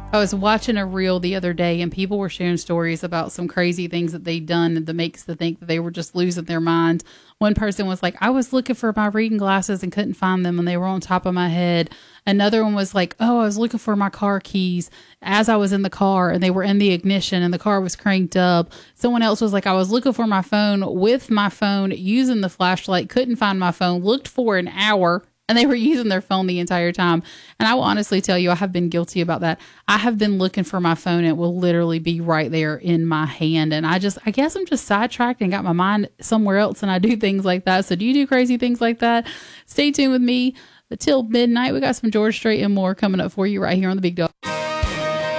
I was watching a reel the other day and people were sharing stories about some crazy things that they'd done that makes them think that they were just losing their minds. One person was like, I was looking for my reading glasses and couldn't find them and they were on top of my head. Another one was like, oh, I was looking for my car keys as I was in the car and they were in the ignition and the car was cranked up. Someone else was like, I was looking for my phone with my phone using the flashlight, couldn't find my phone, looked for an hour, and they were using their phone the entire time. And I will honestly tell you, I have been guilty about that. I have been looking for my phone. It will literally be right there in my hand. And I guess I'm just sidetracked and got my mind somewhere else. And I do things like that. So do you do crazy things like that? Stay tuned with me until midnight. We got some George Strait and more coming up for you right here on The Big Dog.